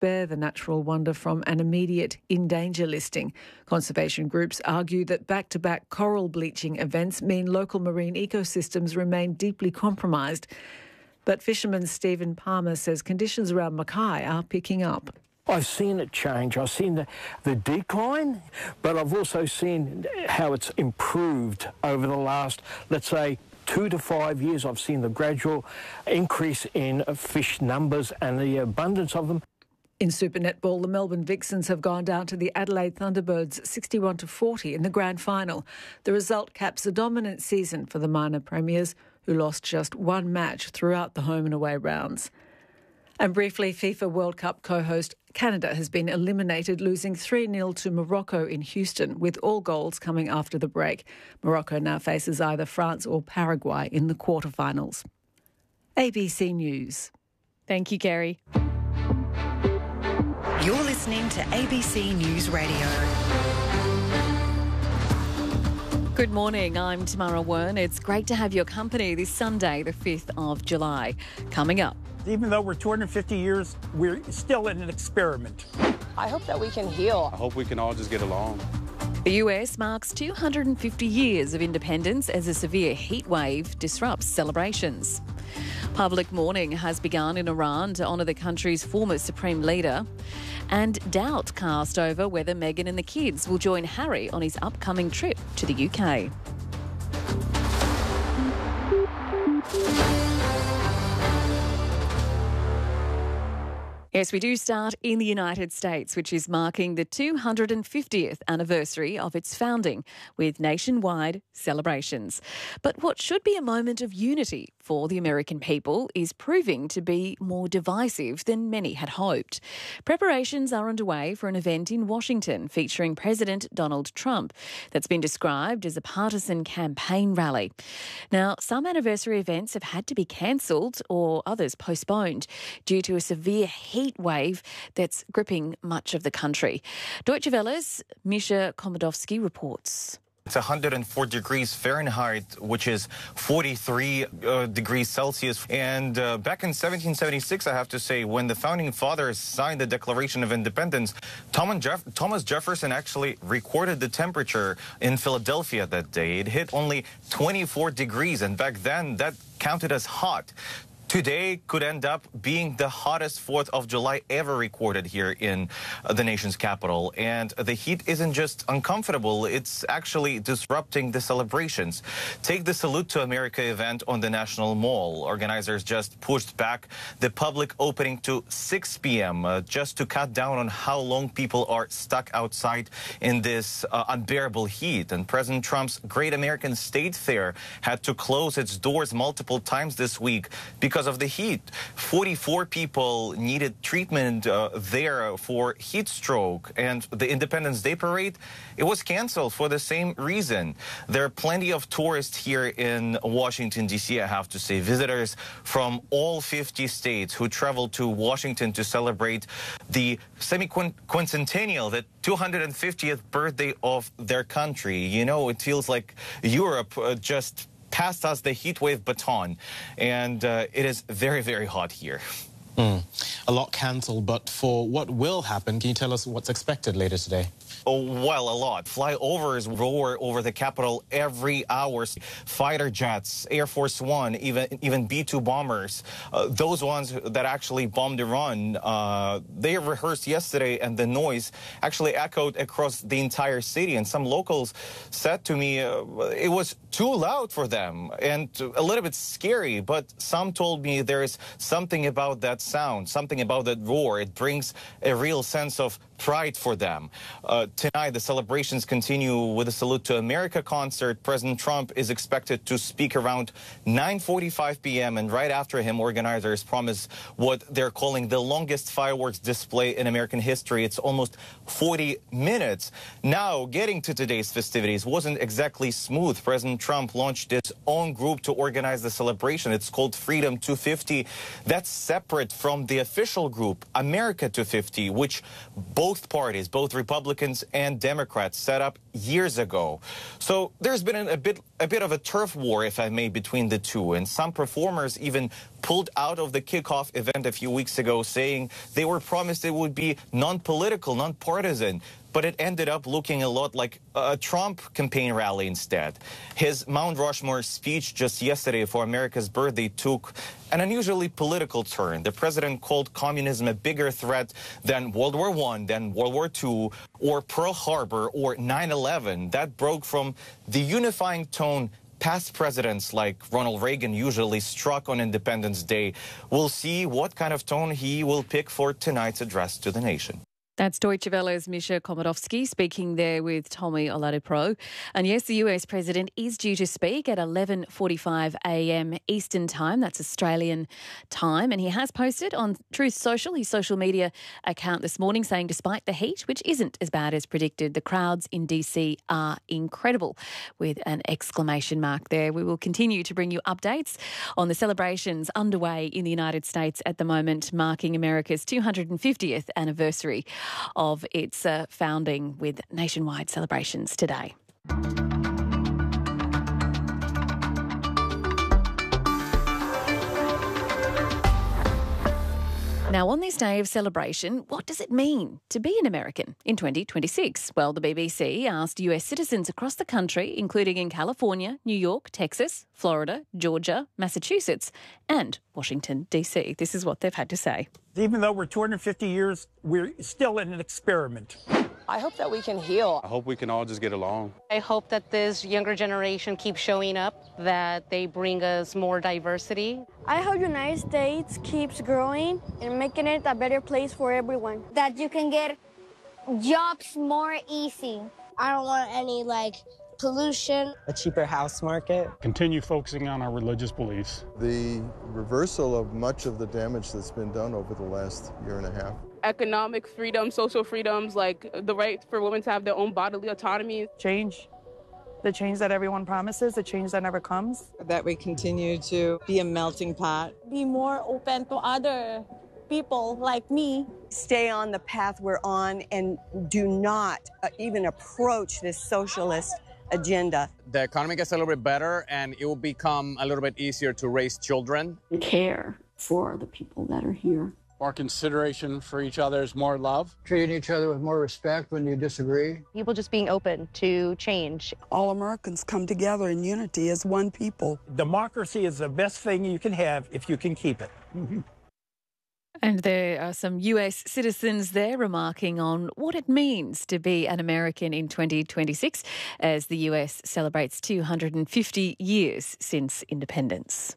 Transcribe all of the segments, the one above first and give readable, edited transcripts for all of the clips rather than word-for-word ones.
spare the natural wonder from an immediate in danger listing. Conservation groups argue that back-to-back coral bleaching events mean local marine ecosystems remain deeply compromised. But fisherman Stephen Palmer says conditions around Mackay are picking up. I've seen it change. I've seen the decline, but I've also seen how it's improved over the last, let's say, 2 to 5 years. I've seen the gradual increase in fish numbers and the abundance of them. In Super Netball, the Melbourne Vixens have gone down to the Adelaide Thunderbirds 61-40 in the grand final. The result caps a dominant season for the minor premiers, who lost just one match throughout the home and away rounds. And briefly, FIFA World Cup co-host Canada has been eliminated, losing 3-0 to Morocco in Houston, with all goals coming after the break. Morocco now faces either France or Paraguay in the quarterfinals. ABC News. Thank you, Kerry. You're listening to ABC News Radio. Good morning, I'm Tamara Wern. It's great to have your company this Sunday, the 5th of July. Coming up. Even though we're 250 years, we're still in an experiment. I hope that we can heal. I hope we can all just get along. The US marks 250 years of independence as a severe heat wave disrupts celebrations. Public mourning has begun in Iran to honour the country's former supreme leader. And doubt cast over whether Meghan and the kids will join Harry on his upcoming trip to the UK. Yes, we do start in the United States, which is marking the 250th anniversary of its founding with nationwide celebrations. But what should be a moment of unity for the American people is proving to be more divisive than many had hoped. Preparations are underway for an event in Washington featuring President Donald Trump that's been described as a partisan campaign rally. Now, some anniversary events have had to be cancelled or others postponed due to a severe heat wave that's gripping much of the country. Deutsche Welle's Misha Komodowski reports. It's 104 degrees Fahrenheit, which is 43 degrees Celsius. And back in 1776, I have to say, when the founding fathers signed the Declaration of Independence, Thomas Jefferson actually recorded the temperature in Philadelphia that day. It hit only 24 degrees, and back then that counted as hot. Today could end up being the hottest 4th of July ever recorded here in the nation's capital. And the heat isn't just uncomfortable, it's actually disrupting the celebrations. Take the Salute to America event on the National Mall. Organizers just pushed back the public opening to 6 p.m. Just to cut down on how long people are stuck outside in this unbearable heat. And President Trump's Great American State Fair had to close its doors multiple times this week because of the heat. 44 people needed treatment there for heat stroke, and the Independence Day parade, it was canceled for the same reason. There are plenty of tourists here in Washington, D.C., I have to say, visitors from all 50 states who travel to Washington to celebrate the semi-quincentennial, the 250th birthday of their country. You know, it feels like Europe just passed us the heat wave baton, and it is very, very hot here. A lot cancelled, but for what will happen, can you tell us what's expected later today? Oh, well, a lot. Flyovers roar over the Capitol every hour. Fighter jets, Air Force One, even B-2 bombers, those ones that actually bombed Iran, they rehearsed yesterday, and the noise actually echoed across the entire city. And some locals said to me it was too loud for them and a little bit scary. But some told me there is something about that sound, something about that roar. It brings a real sense of pride for them. Tonight, the celebrations continue with a Salute to America concert. President Trump is expected to speak around 9:45 p.m. and right after him, organizers promise what they're calling the longest fireworks display in American history. It's almost 40 minutes. Now, getting to today's festivities wasn't exactly smooth. President Trump launched his own group to organize the celebration. It's called Freedom 250. That's separate from the official group, America 250, which both parties, both Republicans and Democrats, set up years ago. So there's been a bit of a turf war, if I may, between the two, and some performers even pulled out of the kickoff event a few weeks ago, saying they were promised it would be non-political, non-partisan. But it ended up looking a lot like a Trump campaign rally instead. His Mount Rushmore speech just yesterday for America's birthday took an unusually political turn. The president called communism a bigger threat than World War I, than World War II, or Pearl Harbor, or 9/11. That broke from the unifying tone past presidents like Ronald Reagan usually struck on Independence Day. We'll see what kind of tone he will pick for tonight's address to the nation. That's Deutsche Welle's Misha Komodowski speaking there with Tommy Oladipo. And yes, the US president is due to speak at 11:45 a.m. Eastern Time. That's Australian time. And he has posted on Truth Social, his social media account this morning, saying despite the heat, which isn't as bad as predicted, the crowds in DC are incredible, with an exclamation mark there. We will continue to bring you updates on the celebrations underway in the United States at the moment, marking America's 250th anniversary of its founding, with nationwide celebrations today. Now, on this day of celebration, what does it mean to be an American in 2026? Well, the BBC asked US citizens across the country, including in California, New York, Texas, Florida, Georgia, Massachusetts and Washington, D.C. This is what they've had to say. Even though we're 250 years, we're still in an experiment. I hope that we can heal. I hope we can all just get along. I hope that this younger generation keeps showing up, that they bring us more diversity. I hope the United States keeps growing and making it a better place for everyone. That you can get jobs more easy. I don't want any, pollution. A cheaper house market. Continue focusing on our religious beliefs. The reversal of much of the damage that's been done over the last year and a half. Economic freedom, social freedoms, like the right for women to have their own bodily autonomy. Change. The change that everyone promises, the change that never comes. That we continue to be a melting pot. Be more open to other people like me. Stay on the path we're on and do not even approach this socialist agenda. The economy gets a little bit better and it will become a little bit easier to raise children. Care for the people that are here. More consideration for each other, more love. Treating each other with more respect when you disagree. People just being open to change. All Americans come together in unity as one people. Democracy is the best thing you can have if you can keep it. And there are some US citizens there remarking on what it means to be an American in 2026 as the US celebrates 250 years since independence.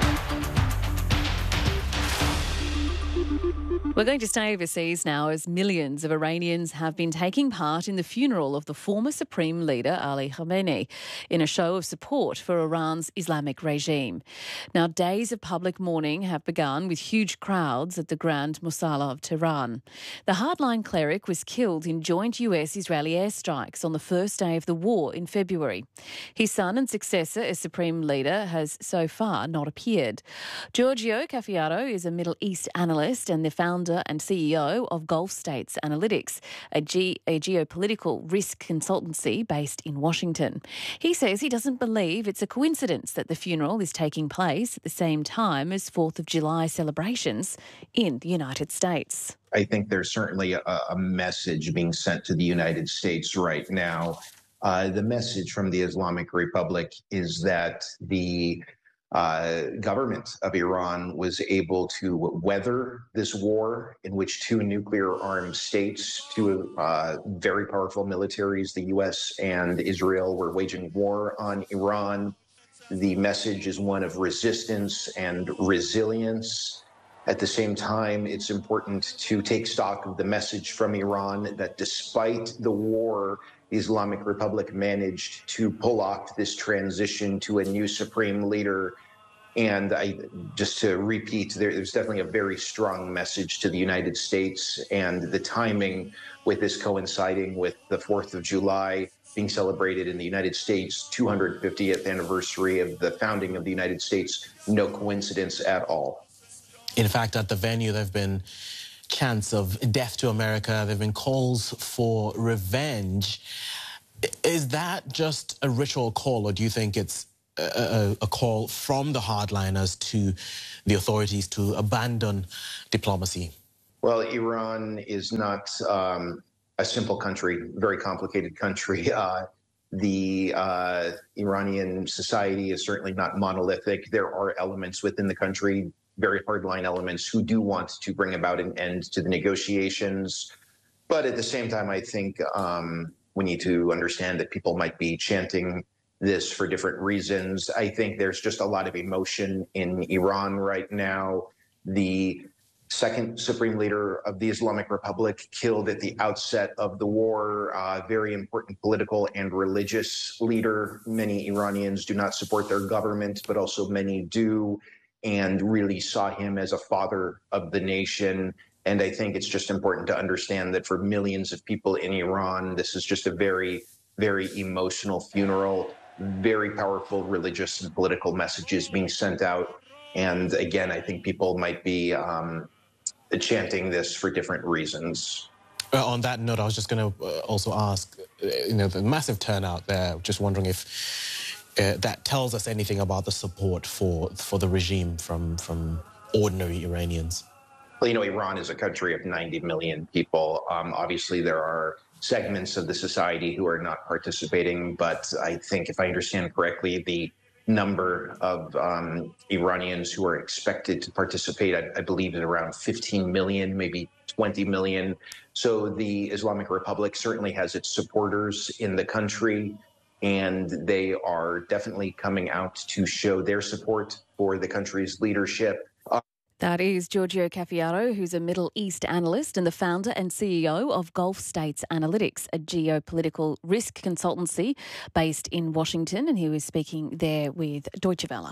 We're going to stay overseas now as millions of Iranians have been taking part in the funeral of the former Supreme Leader Ali Khamenei in a show of support for Iran's Islamic regime. Now, days of public mourning have begun with huge crowds at the Grand Musalla of Tehran. The hardline cleric was killed in joint US-Israeli airstrikes on the first day of the war in February. His son and successor as Supreme Leader has so far not appeared. Giorgio Caffiato is a Middle East analyst and the founder and CEO of Gulf States Analytics, a geopolitical risk consultancy based in Washington. He says he doesn't believe it's a coincidence that the funeral is taking place at the same time as 4th of July celebrations in the United States. I think there's certainly a message being sent to the United States right now. The message from the Islamic Republic is that the government of Iran was able to weather this war in which two nuclear-armed states, two very powerful militaries, the U.S. and Israel, were waging war on Iran. The message is one of resistance and resilience. At the same time, it's important to take stock of the message from Iran that despite the war, the Islamic Republic managed to pull off this transition to a new supreme leader. And just to repeat, there's definitely a very strong message to the United States, and the timing with this coinciding with the 4th of July being celebrated in the United States, 250th anniversary of the founding of the United States, no coincidence at all. In fact, at the venue, there have been chants of death to America. There have been calls for revenge. Is that just a ritual call, or do you think it's a call from the hardliners to the authorities to abandon diplomacy? Well, Iran is not a simple country, very complicated country. The Iranian society is certainly not monolithic. There are elements within the country, very hardline elements, who do want to bring about an end to the negotiations. But at the same time, I think we need to understand that people might be chanting this for different reasons. I think there's just a lot of emotion in Iran right now. The second supreme leader of the Islamic Republic killed at the outset of the war, a very important political and religious leader. Many Iranians do not support their government, but also many do, and really saw him as a father of the nation. And I think it's just important to understand that for millions of people in Iran, this is just a very, very emotional funeral, very powerful religious and political messages being sent out. And again, I think people might be chanting this for different reasons. On that note, I was just going to also ask, the massive turnout there, just wondering if that tells us anything about the support for the regime from ordinary Iranians. Well, Iran is a country of 90 million people. Obviously, there are segments of the society who are not participating, but I think if I understand correctly, the number of Iranians who are expected to participate, I believe, is around 15 million, maybe 20 million. So the Islamic Republic certainly has its supporters in the country, and they are definitely coming out to show their support for the country's leadership. That is Giorgio Caffiaro, who's a Middle East analyst and the founder and CEO of Gulf States Analytics, a geopolitical risk consultancy based in Washington, and he was speaking there with Deutsche Welle.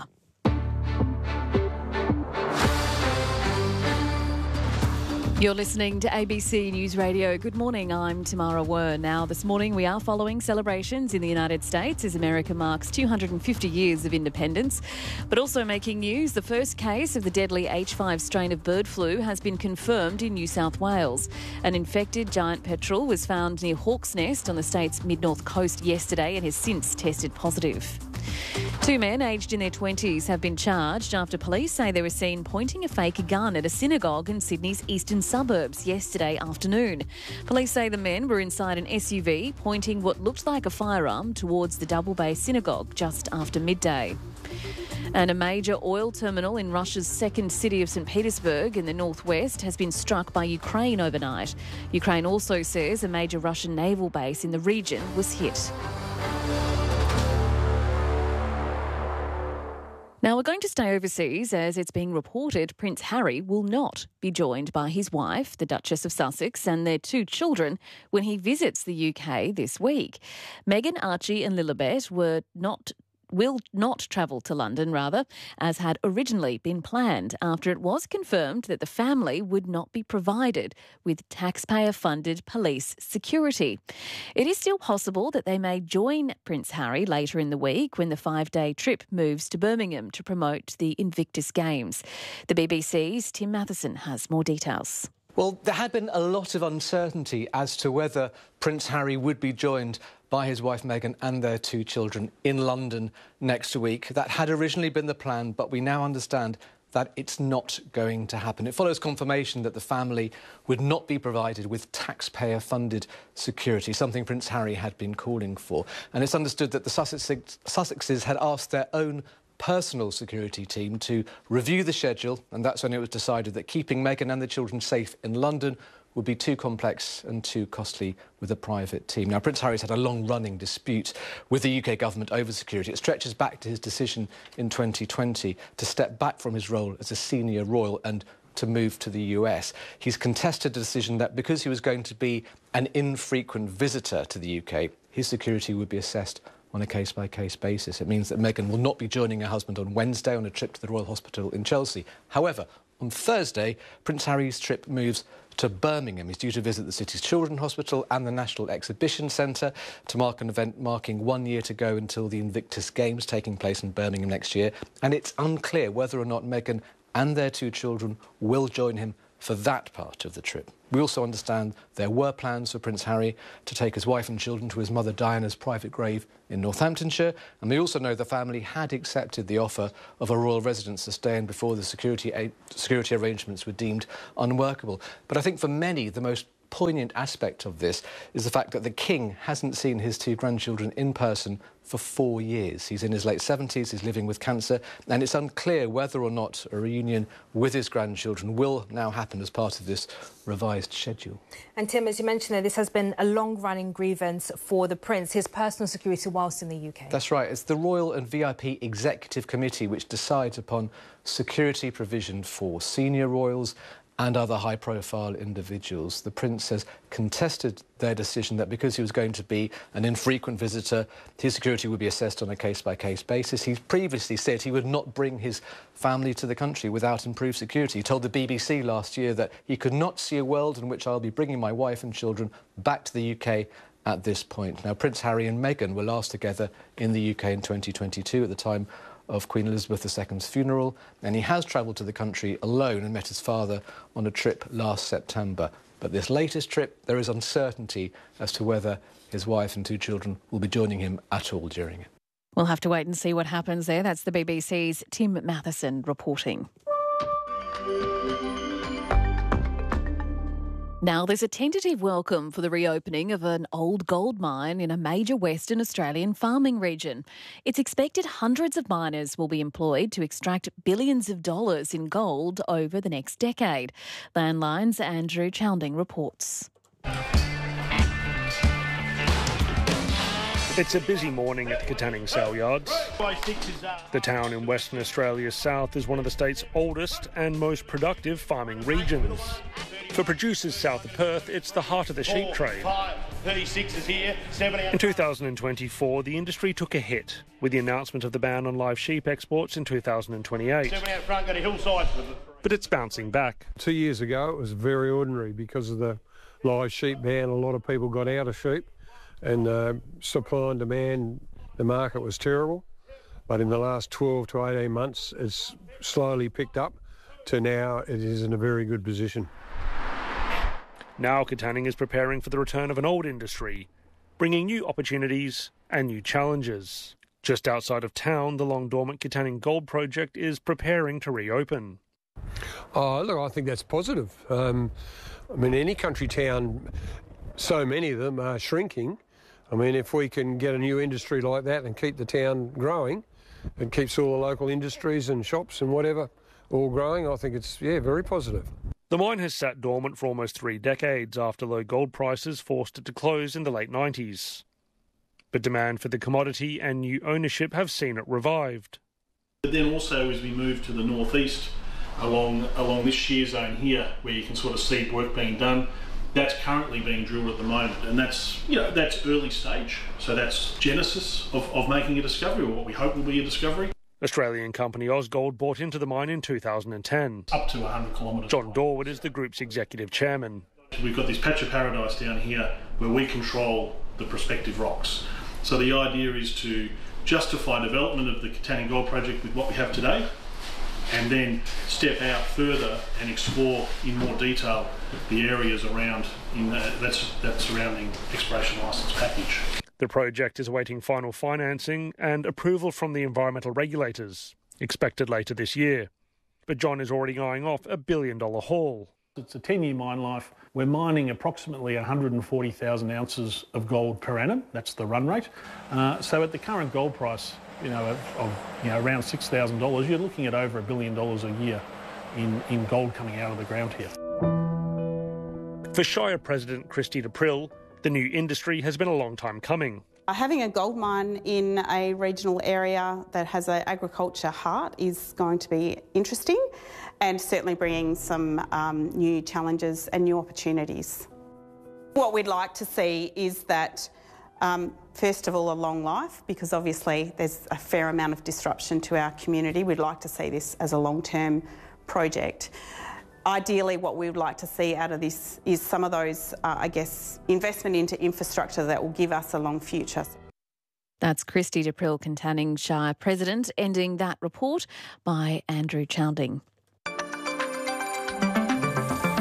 You're listening to ABC News Radio. Good morning, I'm Tamara Wern. Now, this morning we are following celebrations in the United States as America marks 250 years of independence. But also making news, the first case of the deadly H5 strain of bird flu has been confirmed in New South Wales. An infected giant petrel was found near Hawk's Nest on the state's mid-north coast yesterday and has since tested positive. Two men aged in their 20s have been charged after police say they were seen pointing a fake gun at a synagogue in Sydney's eastern suburbs yesterday afternoon. Police say the men were inside an SUV pointing what looked like a firearm towards the Double Bay Synagogue just after midday. And a major oil terminal in Russia's second city of St. Petersburg in the northwest has been struck by Ukraine overnight. Ukraine also says a major Russian naval base in the region was hit. Now, we're going to stay overseas as it's being reported Prince Harry will not be joined by his wife, the Duchess of Sussex, and their two children when he visits the UK this week. Meghan, Archie and Lilibet will not travel to London, as had originally been planned, after it was confirmed that the family would not be provided with taxpayer-funded police security. It is still possible that they may join Prince Harry later in the week when the 5-day trip moves to Birmingham to promote the Invictus Games. The BBC's Tim Matheson has more details. Well, there had been a lot of uncertainty as to whether Prince Harry would be joined by his wife Meghan and their two children in London next week. That had originally been the plan, but we now understand that it's not going to happen. It follows confirmation that the family would not be provided with taxpayer-funded security, something Prince Harry had been calling for. And it's understood that the Sussexes had asked their own personal security team to review the schedule, and that's when it was decided that keeping Meghan and the children safe in London would be too complex and too costly with a private team. Now, Prince Harry's had a long-running dispute with the UK government over security. It stretches back to his decision in 2020 to step back from his role as a senior royal and to move to the US. He's contested the decision that because he was going to be an infrequent visitor to the UK, his security would be assessed on a case-by-case basis. It means that Meghan will not be joining her husband on Wednesday on a trip to the Royal Hospital in Chelsea. However, on Thursday, Prince Harry's trip moves to Birmingham. He's due to visit the city's Children's Hospital and the National Exhibition Centre to mark an event marking 1 year to go until the Invictus Games taking place in Birmingham next year. And it's unclear whether or not Meghan and their two children will join him for that part of the trip. We also understand there were plans for Prince Harry to take his wife and children to his mother Diana's private grave in Northamptonshire, and we also know the family had accepted the offer of a royal residence to stay in before the security arrangements were deemed unworkable. But I think for many, the most poignant aspect of this is the fact that the King hasn't seen his two grandchildren in person for 4 years. He's in his late 70s, he's living with cancer, and it's unclear whether or not a reunion with his grandchildren will now happen as part of this revised schedule. And Tim, as you mentioned there, this has been a long-running grievance for the Prince, his personal security whilst in the UK. That's right. It's the Royal and VIP Executive Committee which decides upon security provision for senior royals and other high-profile individuals. The Prince has contested their decision that because he was going to be an infrequent visitor, his security would be assessed on a case-by-case basis. He's previously said he would not bring his family to the country without improved security. He told the BBC last year that he could not see a world in which I'll be bringing my wife and children back to the UK at this point. Now, Prince Harry and Meghan were last together in the UK in 2022 at the time of Queen Elizabeth II's funeral, and he has travelled to the country alone and met his father on a trip last September. But this latest trip, there is uncertainty as to whether his wife and two children will be joining him at all during it. We'll have to wait and see what happens there. That's the BBC's Tim Matheson reporting. Now, there's a tentative welcome for the reopening of an old gold mine in a major Western Australian farming region. It's expected hundreds of miners will be employed to extract billions of dollars in gold over the next decade. Landline's Andrew Chowding reports. It's a busy morning at the Katanning Sale Yards. The town in Western Australia's south is one of the state's oldest and most productive farming regions. For producers south of Perth, it's the heart of the sheep trade. 36 is here, 70. In 2024, the industry took a hit with the announcement of the ban on live sheep exports in 2028. 70 out front, got a hillside. But it's bouncing back. 2 years ago, it was very ordinary because of the live sheep ban. A lot of people got out of sheep, and supply and demand, the market was terrible. But in the last 12 to 18 months, it's slowly picked up to now it is in a very good position. Now Katanning is preparing for the return of an old industry, bringing new opportunities and new challenges. Just outside of town, the long-dormant Katanning Gold Project is preparing to reopen. Oh, look, I think that's positive. I mean, any country town, so many of them are shrinking. I mean, if we can get a new industry like that and keep the town growing, it keeps all the local industries and shops and whatever all growing, I think it's, very positive. The mine has sat dormant for almost 3 decades after low gold prices forced it to close in the late 90s. But demand for the commodity and new ownership have seen it revived. But then also as we move to the northeast, along this shear zone here, where you can sort of see work being done, that's currently being drilled at the moment, and that's early stage. So that's genesis of making a discovery, or what we hope will be a discovery. Australian company Ausgold bought into the mine in 2010. Up to 100 kilometres. John Dorward is the group's executive chairman. We've got this patch of paradise down here where we control the prospective rocks. So the idea is to justify development of the Katanning Gold Project with what we have today, and then step out further and explore in more detail the areas around that surrounding exploration licence package. The project is awaiting final financing and approval from the environmental regulators, expected later this year. But John is already eyeing off a $1 billion haul. It's a 10-year mine life. We're mining approximately 140,000 ounces of gold per annum. That's the run rate. So at the current gold price, of around $6,000, you're looking at over $1 billion a year in gold coming out of the ground here. For Shire President Christy D'April, the new industry has been a long time coming. Having a gold mine in a regional area that has an agriculture heart is going to be interesting, and certainly bringing some new challenges and new opportunities. What we'd like to see is that, first of all, a long life, because obviously there's a fair amount of disruption to our community. We'd like to see this as a long-term project. Ideally, what we would like to see out of this is some of those, investment into infrastructure that will give us a long future. That's Christy D'April, Katanning Shire President, ending that report by Andrew Chowding.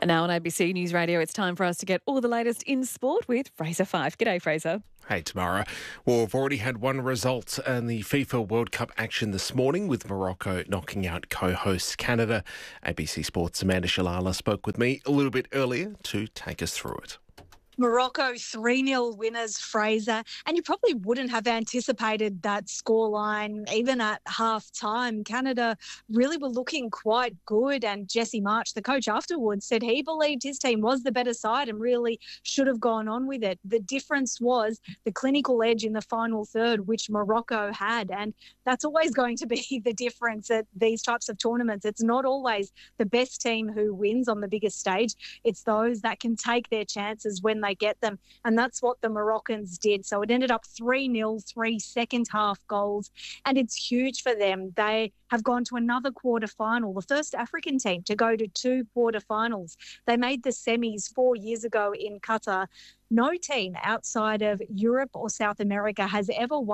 And now on ABC News Radio, it's time for us to get all the latest in sport with Fraser Fife. G'day, Fraser. Hey, Tamara. Well, we've already had one result in the FIFA World Cup action this morning, with Morocco knocking out co-host Canada. ABC Sports' Amanda Shalala spoke with me a little bit earlier to take us through it. Morocco 3-0 winners, Fraser, and you probably wouldn't have anticipated that scoreline even at half-time. Canada really were looking quite good, and Jesse March, the coach afterwards, said he believed his team was the better side and really should have gone on with it. The difference was the clinical edge in the final third, which Morocco had, and that's always going to be the difference at these types of tournaments. It's not always the best team who wins on the biggest stage. It's those that can take their chances when they get them, and that's what the Moroccans did. So it ended up 3-0, 3 second-half goals, and it's huge for them. They have gone to another quarter-final, the first African team to go to 2 quarter-finals. They made the semis 4 years ago in Qatar. No team outside of Europe or South America has ever won